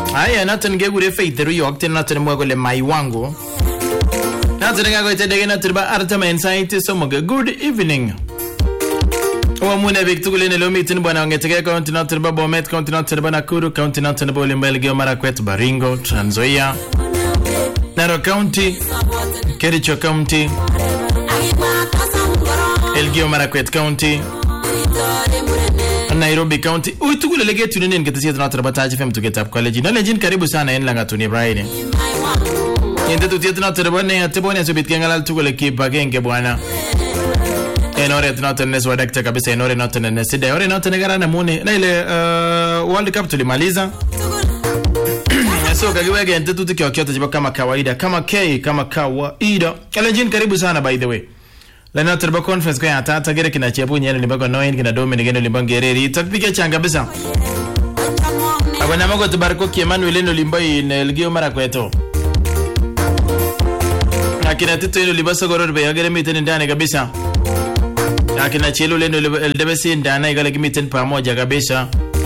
Aya noton ngekure Faith Ruyok tin noton mwa kole mai wangu. Noton ngakoitedege noton ba artama insight somog. Good evening. Wamune big tugule ne lomitin bwana ongetege county noton ba Bomet county noton ba Nakuru county noton ba Elgeyo Marakwet Baringo Trans Nzoia Narok county Kericho county Elgeyo Marakwet county Nairobi county uitugule lege tunene ngetesi noton ba Taj FM tugetap college no legend karibu sana en langa tuni Brian yende tutietu noton ba ne atebone so bitkengalal tugule kibagenge bwana enore noton neswa dakta kabisa enore noton nesida ore noton garana mune na ile World Cup tulimaliza so kagiwege ente tutikiokiota jiba kama kawaida kama kawaida legend karibu sana by the way la noton ba conference kwa tata gere kina chebunya ni bago noin kina Dominic ngene limbangereri tapike changa bisa abana mago tubarko ki Emmanuel no limbai ne Elgeyo Marakwet akina tito ino libaso goror be yagere miten ndani kabisa akina chelo leno eldebesi ndani igale kimiten pamoja kabisa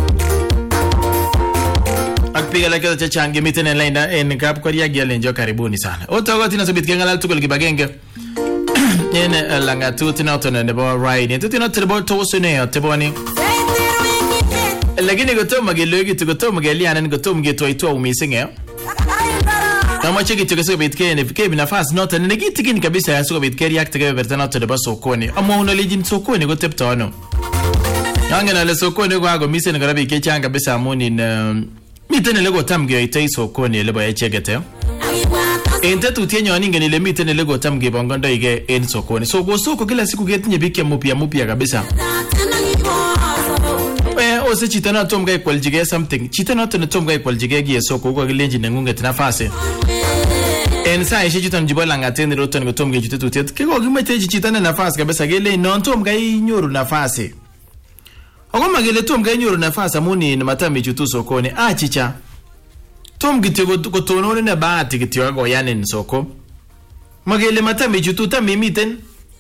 akpiga lake cha changi miten line en kap kwa yagi lenjo karibuni sana otogo tina sobit kengalal tukul kibagenge ene langa tutina otone ne bo ride tutina trebo tosune teboni lakini gotoma gelogi tugotoma geliana ngotoma getoitwa umisinge kama cheki tukese bitke ne fike binafasi nota ne gitikin kabisa yaso bitke react ke vertana to de basokoni amma uno legend sokoni go teptono yangena le sokoni go ago mise ne garabi ke changa bisa muni mitene le go tamge itei sokoni le ba echegete ente tutenyo ningene le mitene le go tamge bongondo ige en sokoni so go soko kila siku getinye bike mupya kabisa ose chitana tomga equaljige something chitana to tomga equaljige gi soko go gilenji nengunge tinafase en sai chitan jibola ngateni roton go tomge chitutet ke go gimete chitana nafasi kabisa gele non tomga inyoru nafasi ogoma gele tomga inyoru nafasi amuni ni matami chutu sokoni chicha tomgite go tonone na baati gityo go yanen soko magele matami chutu tamimiten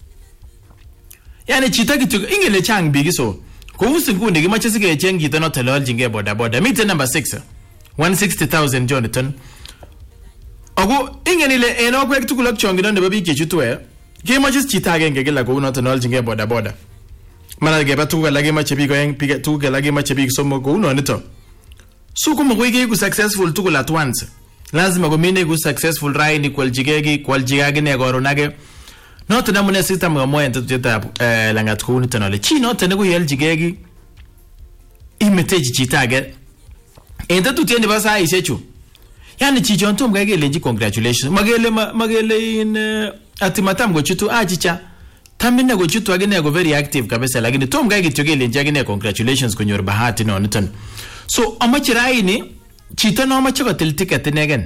yani chita gityo ingele chang bigiso kuhusu kunde gimache sike chengi tono telol jinge boda meter number 6 160,000 Jonathan ogo ingenile eno kwek tukulak chongino ne babi ke chutwe gimache chita genge gela ko no telol jinge boda mara ge batu gala gimache bi go en piga tu gala gimache bi somo go no nito suku mo kwege ku successful tukul at once lazima go mine ku successful rai ni kwal jigage ne go ronage not na mune system ga moyen tuteta langa tukuni tanole chi not ne go yel jigegi imiteji chitage enda tutende basa isechu yani chi jonto mgage lenji congratulations magele in atimatam go chutu achicha tamine go chutu agene go very active kabisa lakini tom gage togele lenji agene congratulations kunyor bahati no niton so amachirai ni chita no amachigo ticket negen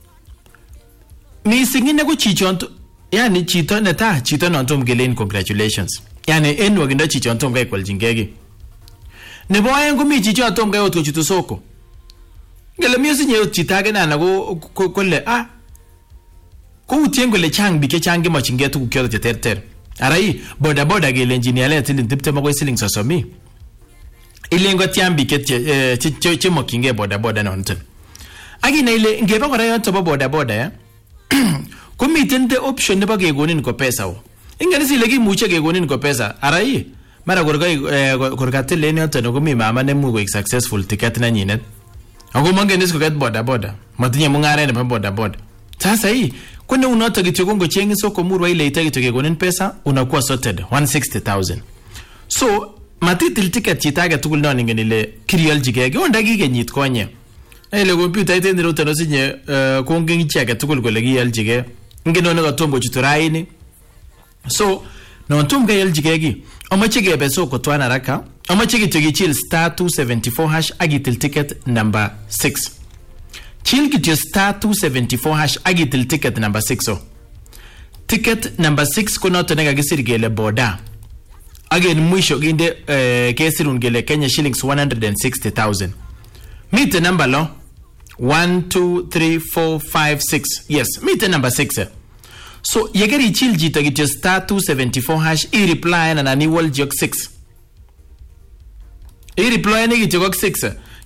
ni singine go chichonto yani chito neta chito no tom gelen congratulations yani en waginda chicho tom ga equal jingegi ne boyen gumi chicho tom ga otko chito soko ngele miyo sinye chitage na go kolle ko utiengo le chang bike changi mo chingetu kukyo teter arai boda gele engineer le tilin tipte mago siling sosomi ilengo tiambi ke chimo kinge boda no nten agi na ile ngeba kora yo to boda ya kumiten the option neba gegonin ko pesa o ingani sile gi muche gegonin ko pesa arai mara gorgate leni otono gumi mama ne mugo successful ticket na nyinet ago mangenis ko get boda matinye mungare ne boda sasa hii kwani unaota gityogongo chengi soko murwa ile itagi gegonin pesa unakuwa sorted 160,000 so matitil ticket chitaga tugul no ngeni le kriol jigege ondagi genyit konye ile computer itendiro tono sinye kongengi chaka tugul gole gi aljige ngeno ne gatombo chituraini so no ntumga aljigegi omachige beso ko twana raka omachige togi chill star 274 hash agitil ticket number 6 chill git star 274 hash agitil ticket number 6 so ticket number 6 kono tonega gisirgele boda again mwisho ginde kesirun gele Kenya shillings 160,000 meet the number lo 1 2 3 4 5 6 yes meet the number 6 so yegeri chilji to get your star 274 hash e reply na nani wal jok 6 e reply ni get jok 6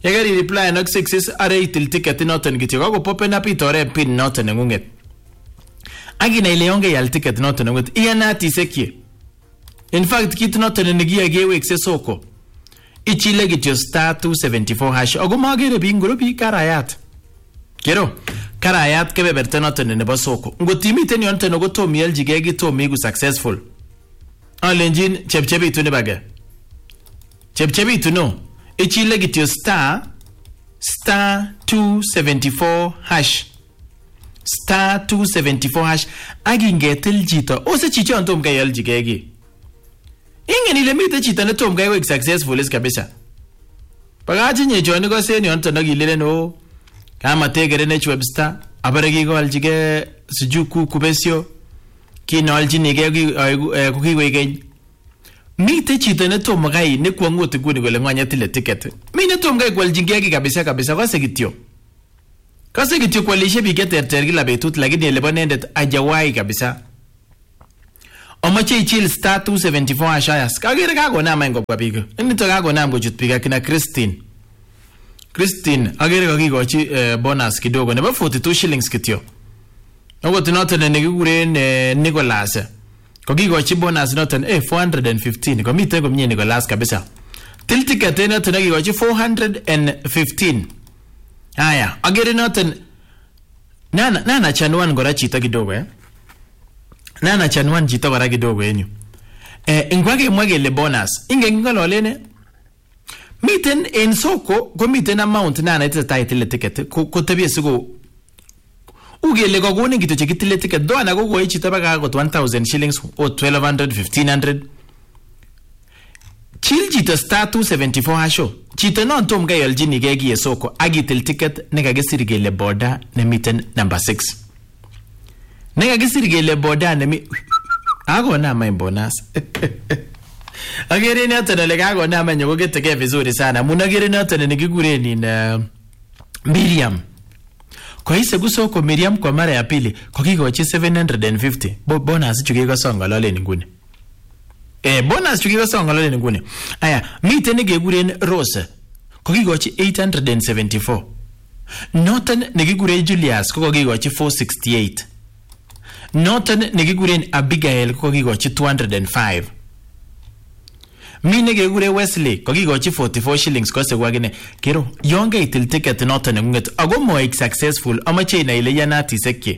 Yagari reply nok 6 is are itil ticket noton kityo kako popen up itore pin noton nengunget. Agina ile yonge yal ticket noton nengunget. Iyanati sekye. In fact kit noton negia gewekse soko. Ichile kityo star 274 hash. Ogo magere bingoro bi karayat. Kero karayat kebeberte noton nebo soko. Ngotimiten yon tono gotom yeljige gitomi gu successful. Alenjin chepchebitu ne baga. Chepchebitu no. Ichile kityo star 274 hash. Star 274 hash. Agingetil jito. Ose chicho antom yeljige gi. Ingen ile mite chito ne tom gaiwe successful is kabisa. Pagaji nye joni go se ni onto nagilele no. Kama tegere ne Webster abaregi go aljige sujuku kubesio kino aljinige kukiwe gen. Mite chito ne tom gai ne kwangote guni gole ngwanya tile ticket. Mine tom gai kwa aljige kabisa kwa segitio. Kwa segitio kwa lishe bigete tergila betut lakini elebonendet ajawai kabisa. Omache ichil star 274 ashayas. Kagere kago nama ingo kwa pigo. Nito kago nama kujut piga kina Christine, agere kagigochi bonus kidogo. Nebo 42 shillings kityo. Ogo tinoton negiguren Nicholas. Kagigochi bonus noton 415. Komite komnye Nicholas kabisa. Til ticket noton nagigochi 415. Aya, agere noton nana chanwan gora chito kidogo Nana chanwan chito gora kidogo enyu. Ingwage mwagele bonus. Ngololene. Miten en soko ko miten amount nana ite tile ticket ko tebie sigo ugele ko gone gito chekitile ticket do ana go chito baga got 1000 shillings or 1200 1500 chil chito star 274 hasho chito non tom ga yaljini gegi soko agitil ticket negagisirgele border ne miten number 6 negagisirgele border ne mi ago na my bonus. Agere noton ole kago nama nyogo getege vizuri sana. Munagere noton nikigureni na Miriam. Kwa hii soko Miriam kwa mara ya pili kwa kigochi 750. Bonus chukiko songa lole ngune. Bonus chukiko songa lole ngune. Aya, mite nigegureni Rose. Kwa kigochi 874. Noton nikigure Julius kwa kigochi 468. Noton nikigureni Abigail kwa kigochi 205. Mine gegure Wesley kokigochi 44 shillings kose kwagine kero yonge itil ticket noton ngunget ago moik successful amache ina ile yanati sekye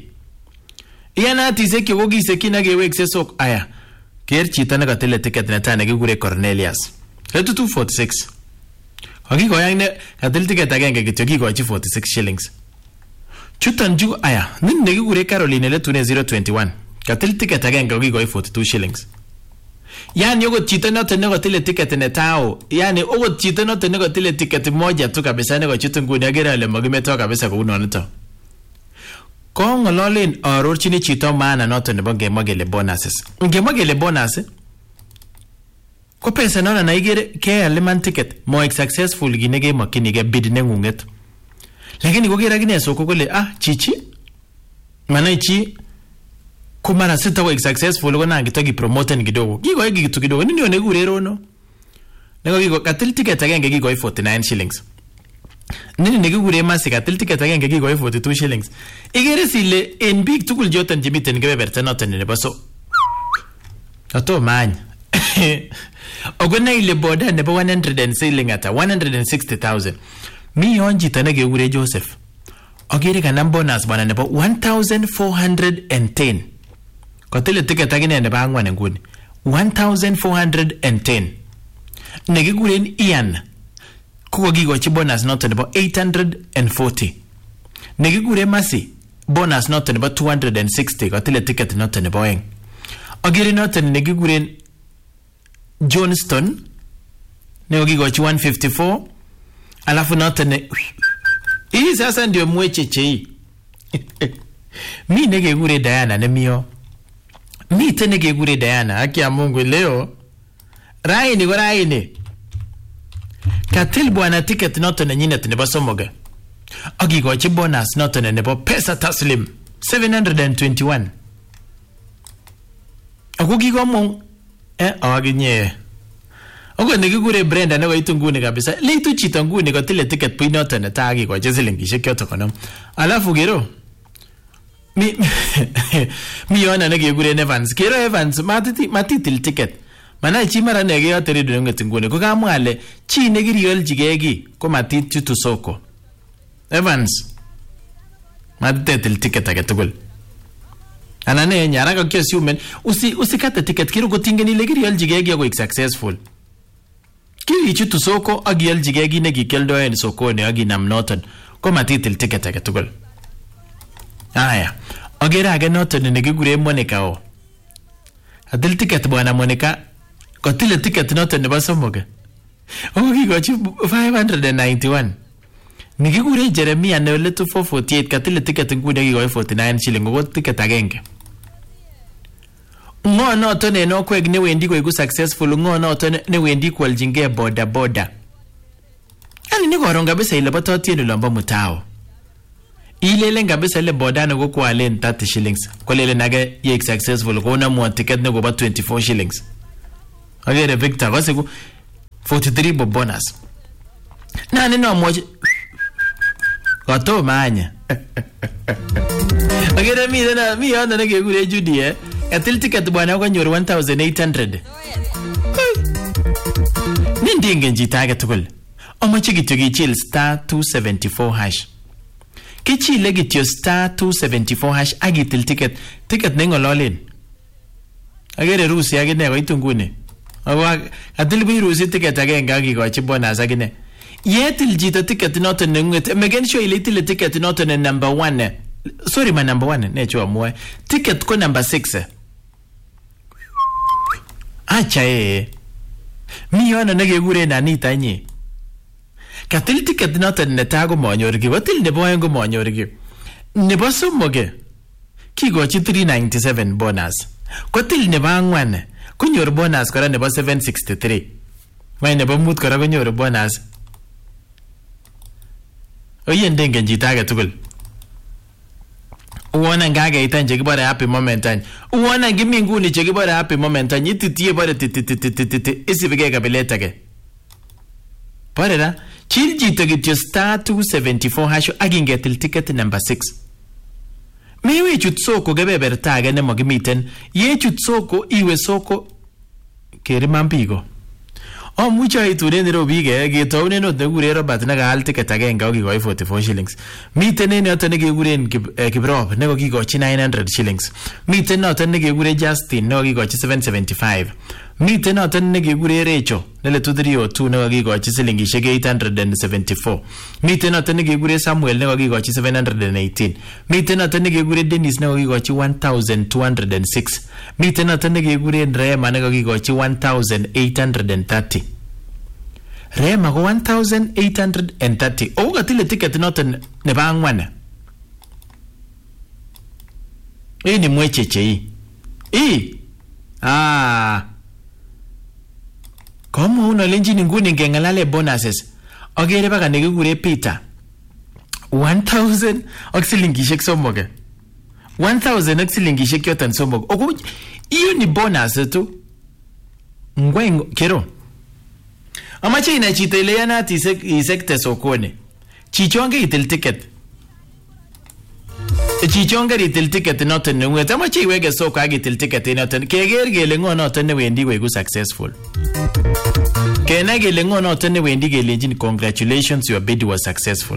ko giseki na gewekse sok aya ker chito ne katile ticket neta ne gegure Cornelius 246 kokigoyang ne katil ticket agenge kityo kigochi 46 shillings chuton ju aya nin ne gegure Caroline le 021 katil ticket agenge kokigochi 42 shillings. Yani ogot chito noton nekotile ticket netao. Yani ogot chito noton nekotile ticket moja tu kabisa nekochut nguni agere ale makimeto kabisa kou nonito. Kongololen arorchini chito maana noton nebo ngemogele bonuses. Ngemogele bonus ko pesa nona na igere ke aliman ticket mo successful ginege makinige bid nengunget. Lakini kogera gine soko kole chichi manaichi kumana sita wa successful ko nangi togi promote kidogo. Gigo kitu kidogo nini onegure rono. Nego gigo katil ticket agenge gigo 49 shillings. Nini negure masi katil ticket agenge gigo 42 shillings. Igere sile en big tukul jotan jimiten gebeberte noten nebo so. Ato man. Ogona ile boda nebo 100 shilling ata 160,000. Mi onji tanege ure Joseph. Ogere kanam bonus bana nebo 1410. Kotile ticket agine ne bangwa nguni 1410 negiguren Ian kuko gigochi bonus note nebo 840 negigure Masi bonus note nebo 260 kotile ticket note nebo eng agiri note negiguren Johnston nego gigochi 154 alafu note ne hii sasa ndio mwecheche hii mi negegure Diana ne mio mi tene gegure Diana haki ya Mungu leo raini katil bwana ticket noto na nyine tuneba somoga agigochi bonus noto na nebo pesa taslim 721 akugigo mong awaginye Ogo nekikure Brenda nekoitu nguni kabisa. Leitu chito nguni kotile ticket pui noton netaa akikochi silingishek choto konom. Alafu kero mi yona nekekure Evans. Kero Evans matitil ticket. Manai chi mara nekeyote redio ng'et nguni ko kamwa ale chi nekiriolchigei ki ko matichutu soko. Evans matitetil ticket age tugul. Ana ne nyara ka kiasumen usikate ticket kiro kotingeni ile kiriolchigei ki ako successful. Kirichutu soko ak iolchigei ki nekikioldo en sokoni ak inam noton ko matitil ticket age tugul. Aya, agere age noton nekikure Monica o. Atil ticket bwana Monica. Kotile ticket noton nebo somok. Ogo kikochi 591. Nikikure Jeremia ne ole 448 katile ticket ngune kikoi 49 shilling ogo ticket agenge. Ngo noton en okwek newendi koiku successful, ngo noton newendi kwaljingei boda boda. Yani nikoron kabisa ile batotien ulombo mutao. Ilelen kabisa ile boda ne kokwalen 30 shillings. Kolele nage yek successful kona mwa ticket ne koba 24 shillings. Agere Victor kosiku 43 bo bonus. Nani no moje Kato manya. Agere mi yona nekekure Judy Katil ticket bwana konyor 1800. Nindingen chito age tugul. Omoche kityo kichil *274#. Kichile kityo *274# akitil ticket nengololen. Agere Rusi akine koitu nguni. Atil birusi ticket agenge akikochi bonus akine. Yetil chito ticket noton nengunget. Megen sure ile itile ticket noton number 1. Sorry my number 1 necho amwe. Ticket ko number 6. Acha mi yona nekekure Anita nye. Katil ticket noton netaa ko manyor ki. Watil nebo oeng ko manyor ki. Nebo somok kikochi 397 bonus. Kotil nebo angwan konyor bonus kora nebo 763. Wai nebo mut kora konyor bonus. Oye ndengen chito age tugul. Uwona ngakeitan chekibore happy moment any. Uwona ngimi nguni chekibore happy moment any. Ititie bore titititititi. Isibike kabilet age. Bore na. Chil chito kityo *274# akingetil ticket number 6. Mewe chut soko kebeberta age nemakimiten. Ye chut soko iwe soko keriman biko. Mucha itunen robike ketounen not nekure Robert nekaal ticket agenge akikoi 44 shillings. Miten en yoton nekekuren Kiprop nekokikochi 900 shillings. Miten noton nekekure Justin nekokikochi 775. Miten noton nekekure Recho neletu 302 nekokikochi silingishek 874. Miten noton nekekure Samuel nekokikochi 718. Miten noton nekekure Dennis nekokikochi 1206. Miten noton nekekure Rema nekokikochi 1830. Rema ko 1830. Ogo katile ticket noton nebo angwan. Ni mwecheche Komo unolenjini nguni ngengalale bonuses. Agere baka nekikure Peter 1000 ak silingishek somok. 1000 ak silingishek yoton somok. Ogo iyo ni bonus tu. Ngwengo kero. Amache ina chito ile yanat isekte sokoni. Chichonge itil ticket. Chichonge itil ticket noton nenguet. Amache iweke soko ak itil ticket noton. Keger kele ngo noton newendi koiku successful. Kena kele ngo noton newendi kelenjin congratulations your bid was successful.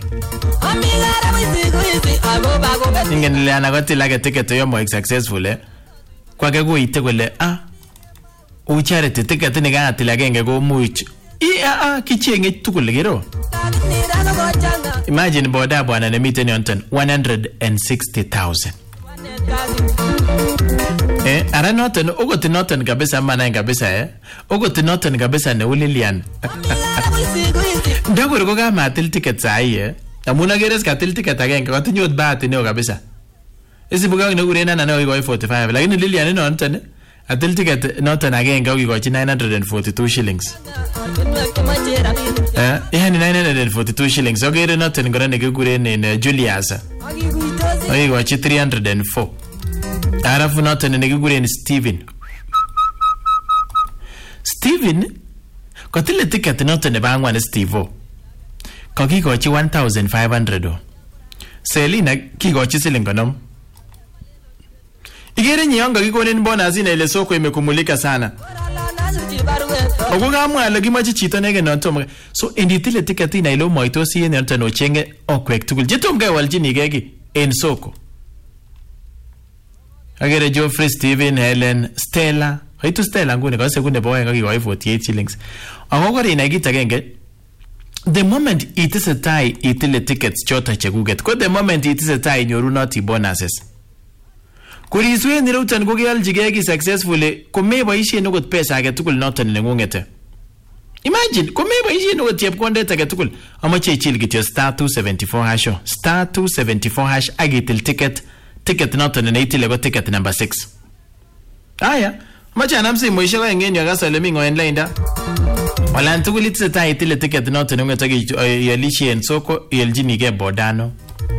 Ingen ile anakotil ake ticket yo mo successful Kwake koite kole ucharete ticket ni kanatil agenge ko much. Kichenge tugul kero. Imagine boda bwana nemiten yonton 160,000. Ara noton ogot noton kabisa mana kabisa ogot noton kabisa ne Lilian. Ndakor ko kamatil ticket sahi amun ageres katil ticket agenge katinyot bahati neo kabisa. Isibuka nekure nana ne koi 45 lakini Lilian noton atil ticket noton agenge akikochi 942 shillings. Yani 942 shillings. Agere noton kora nekikuren Julius. Akikochi 304. Arafu noton nekikuren Steven Kotile ticket noton nebo angwan Steve. Kakikochi 1500. Selina kikochi siling 50. Igere nyon kakikonin bonus ina ile soko imekumulika sana. Ogo kamwa ale kimache chito nege notom. So inditile ticket ina ile moitosi en noton ochenge okwek tugul. Jetom ga waljinige ki en soko. Agere Geoffrey, Steven, Helen, Stella. Haitu Stella ngune kasi kune bawa kakikoi 48 shillings. Akokore ina kit agenge. The moment itesetai itile tickets chota chekuget. Ko the moment itesetai inyorunoti bonuses. Kuriswe nirutan kokealjige ki successfully komeboisien okot pesa age tugul noton nengungete. Imagine komeboisien okot chepkondet age tugul amache ichil kityo *274# *274# agitil ticket noton neitile ko ticket number 6. Aya macha namsi moishe ko engenyo gasole mingo en linda. Wala tugul itesetai itile ticket noton nengungete yalishen soko yeljinige bodano.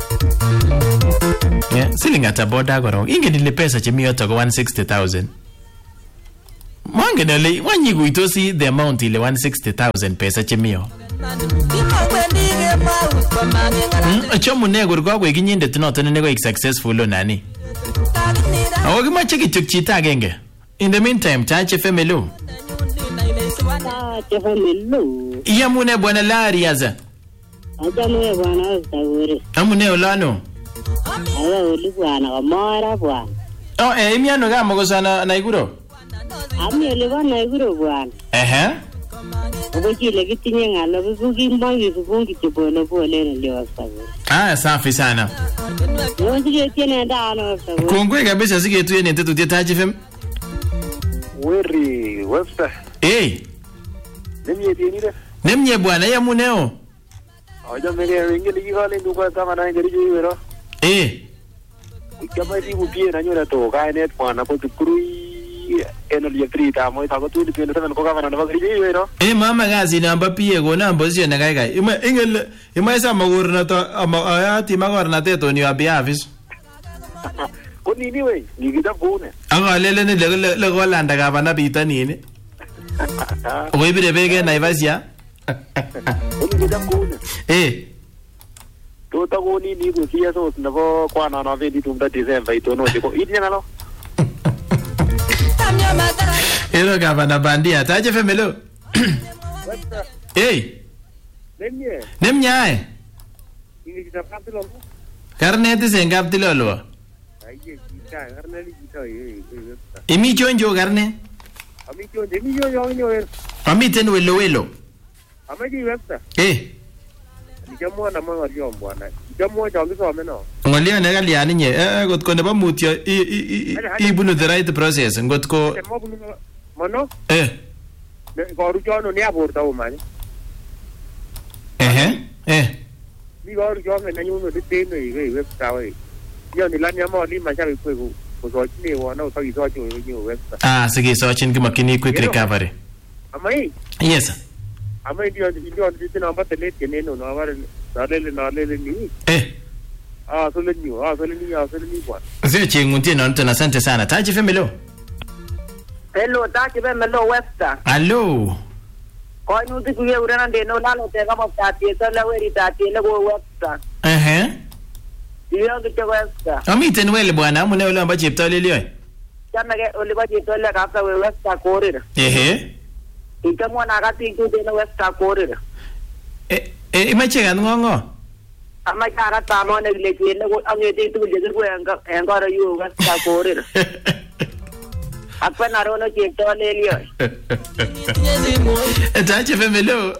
Yeah, siling ata boda korong. Ingen ile pesa chemi yoto ko 160,000. Mwangen ole wanyi kuitosi the amount ile 160,000 pesa chemi yo. Chomu ne gurgo ko kinyindet noton ne ko successful nani. Awo kimache kityok chita agenge. In the meantime, Tache Femelo. Tache Femelo. Iyamune bwana Lariaza. Ajamune bwana Ostagore. Amune olano. Awe uli bwana kamara bwana. Oh, imiano kama kosana Naiguro? Ami ole bwana Naiguro bwana. Obo chile kitinye ngalo kukimbangi kufungi chipole pole ndio Ostagore. Safi sana. Mwonje tiene ndano Ostagore. Kongwe kabisa sigetuye ntetu Tache Fem. Weri Webster. Nemye tienire. Nemye bwana yamuneo. Oja mege wengine kikole nduko kama na ngeri wero. Kama hivi pia na nyora to kaenet bwana po tukurui eno ya 3 tamo itago tu dipende sana ko kama na ngeri wero. Mama gazi namba pia go namba sio na kai. Ima isa magurna to ayati magorna teto ni abiafis. Ko nini we? Ngikita bune. Anga lele ne le go landa ka bana bita nini. Owe bire bege na ivasia. Ngikita bune. Tota ko nini ko siya so nabo kwana na vendi tumda December itono diko idiana lo. Ero ka bana bandia Tache Femelo. Nemnya. Ngikita kaptilo. Karneti sengaptilo. Imi chonjo karne? Amiten welo. Amaji Webster. Nikamwa na mwa leo bwana. Nikamwa changu some no. Ngolio ne kaliani nye ngotko nebo mutyo ibunu the right process ngotko Mono? Ne goru jono ne aborta o mani. Ni goru jono na nyuno de teno i Webster we. Yo ni lani ama ni macha kwego ko chini wana utaki so chu ni Webster. Sige so chin kimakini quick recovery. Amai? Yes. Amai ndio tena ambate late neno na wale nalele ni. Sole ni bwana. Sio chinguntie na ntana asante sana. Tache Femelo. Hello, Tache Femelo Webster. Hello. Ko nuti kuye urana de no lalo te kama tati sala weri tati le go Webster. Iyo kite Webster. Amiten wele bwana amune ole amba cheptole leo. Chama ke ole ba cheptole kapsa we Webster korira. Ikamwa na kati kude no Webster korira. Imache kan ngongo. Ama kara tamo ne le kile go angete tu je ko engara yu Webster korira. Apa narono cheptole leo. Tache Femelo.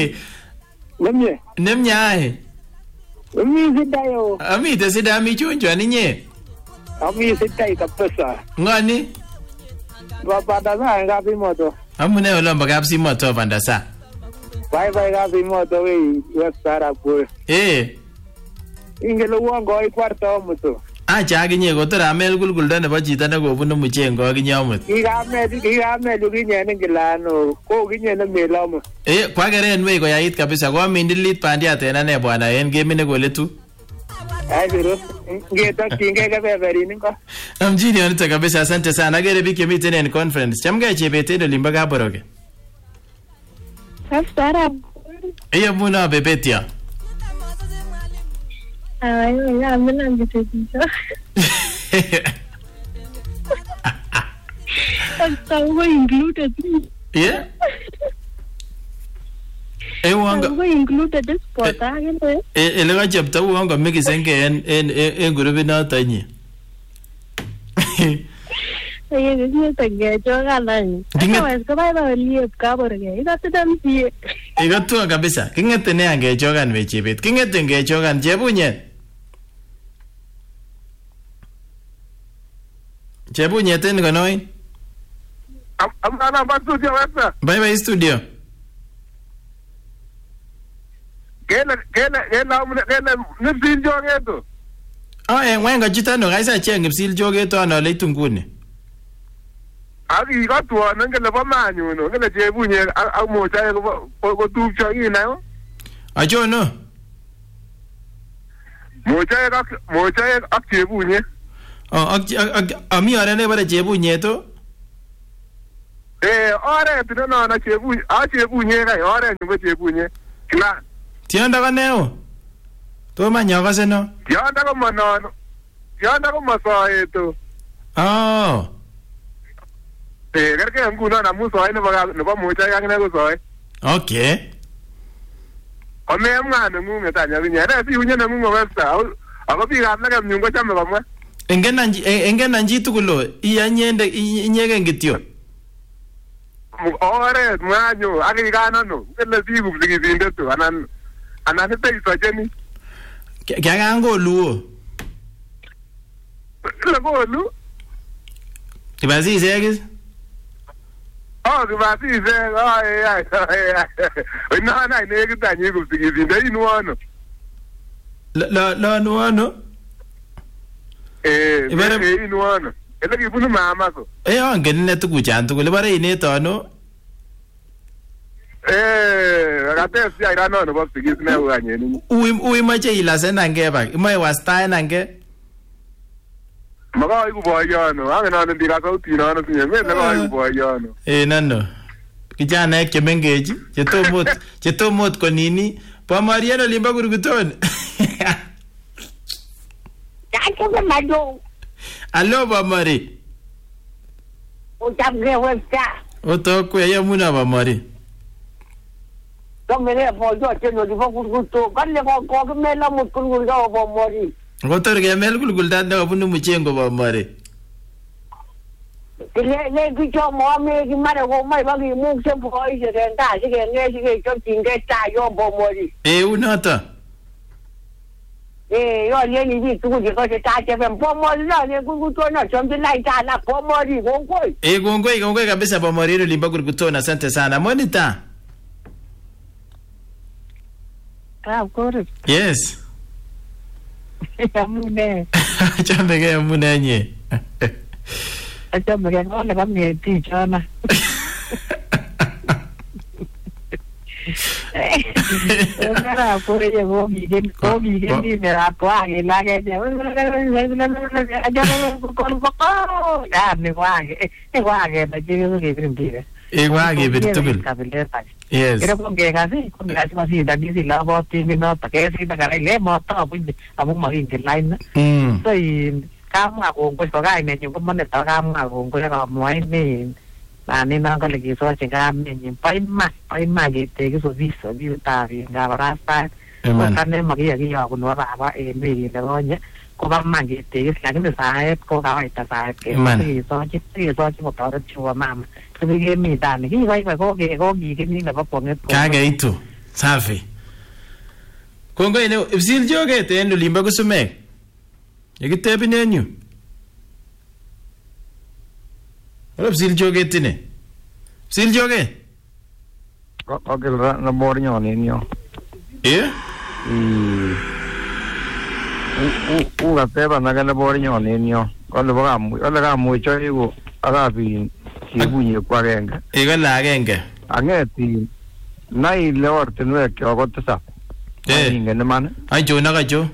Nemnya. Mimi sidayo. Amite sida michunjo aninye. Ami sitai kabisa. Ngani? Baba za ngapi moto. Amune olomba kapsi moto vandasa. Bye ngapi moto we Webster apur. Ingelo wango ai kwarto moto. Acha aginye kotora amel gulgulda nebo chito ne kobunu muchengo aginye amut. Kigamel uginye ngilano ko uginye ne melamo. Kwageren we koyait kabisa ko mindilit bandiat en ane bwana en game ne koletu. Biro ngeto kinge kebeberi ningo. Amjini onita kabisa asante sana. Agere biki miten en conference. Chamge chebete ndo limba Kaboroge. Kapsarab. Iya muna bebetia. Ay, ya me la invitación. Estaba included. Yeah. Estaba included this spot again. Ele ga chapta wanga miki senge en group na tanyi. Oye, que sí te quecho ganan. Es que va a liep porque ida te dan pie. Iga tu kabisa. Kingete ne angecho gan wechibet. Kingete ngecho gan jebunye. Jebunye ten ganoi. Amana ba studio wasa. Bye studio. Kena nipsil jogeto. Wenga chitano gaisa cheng ipsil jogeto ana leitungune. Aki katwa ngele ba manyu no ngele jebunye amocha ko tupcho ina. Acho no. Mocha ak jebunye. Ami are ne bare jebunye to. Ore tino na jebunye kai ore ni jebunye. Kla. Tionda kaneo. To manyoka seno. Tionda ko manono. Tionda ko masoeto. Oh. Kerke nguno na musoe nebo mocha yakne ko soe. Okay. Ome mwana ngunge tanya binya. Na si unye na ngunge websa. Ako biikab lekem nyun ko chame komwa. Engen anji tukulo iyanyende inyegen kityo. Oret mwanyo akikanano ngele biikub sikisindet tu anan ite isojeni. Kyakangoluo. Ile kolu? Kibasisek. Kibasisek. Nana inekit anyi kub sikisindet inuano. La nuano? Inuano. Ele kibunu mama ko. Angen ne tukuchan tukul ibare inetono. Kates ya irano nebo sigis ne uanyeni. Ui mache ilasen ange bak. Imoe wastaen ange. Makoi kuboyono. Angen ane ndika sauti nano sinye. Mene makoi kuboyono. Nano. Kijanaek chemengech chetomot konini. Pamariano limba kurukutoni. Alo Pamari. Utamge websa. Otokwe ya muna Pamari. Kamere fojo cheno di fokuto kalle ko mela mutkul ga Pamari. Ngotor ke mel gulgul dan da bunu muchengo Pamari. Le kicho mo me ki mare ko mai ba ki mu se po ise den ta se ke nge se ke cho tinge ta yo Pamari. Unata. Yo le ni bi tu ji ko se ta che ben Pamari na ne kukuto na chombe lai ta na Pamari gongoi. Gongoi kabisa Pamari ndo limba kurukutona asante sana. Monita. Kore. Yes. Amune. Chambege amune nye. Chambege ngone kami ti chana. Era por ella gomi ni me la toaje la que ya ni guage da jigo que primire. Guage betul. Yes. Era con que casi así da dice la voz tiene no para que si para le moto pues amu marin que line. Soy kama con pues togai ne yo como ne ta kama con pues la muai ni nên nó có là cái số chuyện làm nên phải mà cái số viso vi ta vì ngà bà ta còn nên mà cái gì của nó bà em vì là thôi nhé cô bà mang cái cái được sai cô bảo hay ta sai cái số chứ một tao đã chua mà cái cái mi ta này cái phải có gì cái như là có quần cái itu safi con cái này ipsil joge te no limba kusume cái tepi nenyu ipsil joge tine ipsil joge có cái nó bò nhỏ lên nhau u gặp té bạn cái nó bò nhỏ lên nhau con nó có mùi cho yêu ara vì chỉ bùi nhiều qua cái là cái anh nghe thì nay leo thì nó kéo có tất sao cái nó man ai chú nó cái chú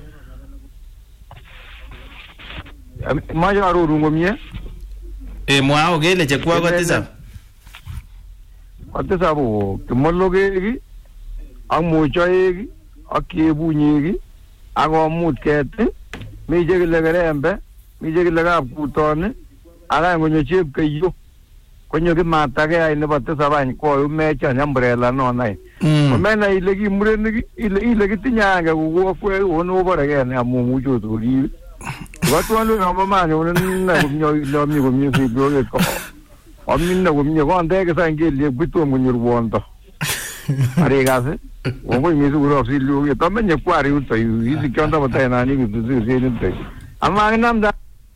mà cho ru ru ngom nhé mwao cái là chắc qua có tất sao kotisabo kimologeki ak mochoeki ak kebunyeki ak komut keti mi chekile kerembe mi chekile kapkutoni ak konyo chepkeyo konyo kimatagei nebo tisab any koyumechon umbrella nonai komena ile kimurenik ile kitinye ange kukokwek onoborege ne amumu chotori watwalo namba manyo na kumnyo lomi kumnyo sibyoge ko aminna kumnyo konde sa ngeli bitom kunyor wondo are gase ongo misu ro silyo to menye kwari uto yizi kyonda batay nani kutu zeni te ama namda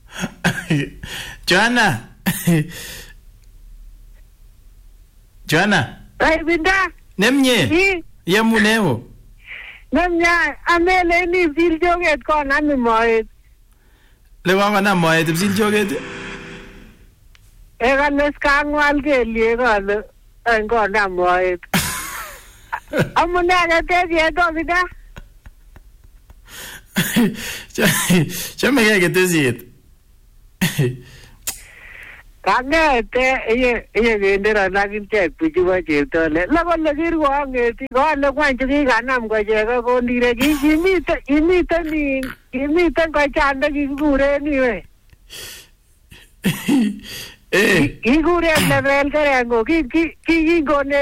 Joanna Ai binda nemnye yemunewo nemnya amele ni siljoget ko nami moet le wa na moet siljoget ega nes kangwal kelie kale en ko na moet amuna ga te do binda chame ke tesit kangete ye gendera lakin tek pichuwa cheptole la ko le kirgo angeti ko le kwanchu ki kanam ko chega ko ndire ki imite ko chande ki kure ni we kikure level kerengo ki